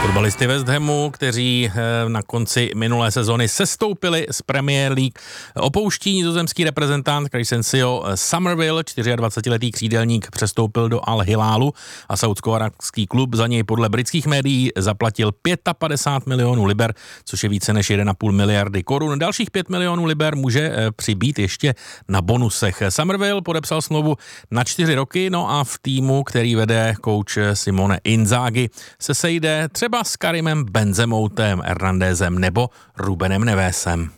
Fotbalisty West Hamu, kteří na konci minulé sezony sestoupili z Premier League, opouští nizozemský reprezentant Crescencio Somerville, 24letý křídelník přestoupil do Al Hilálu a saúdsko-arabský klub za něj podle britských médií zaplatil 55 milionů liber, což je více než 1,5 miliardy korun. Dalších 5 milionů liber může přibýt ještě na bonusech. Somerville podepsal smlouvu na 4 roky, no a v týmu, který vede kouč Simone Inzaghi, se sejde třeba s Karimem Benzemoutem, Hernandezem nebo Rubenem Nevesem.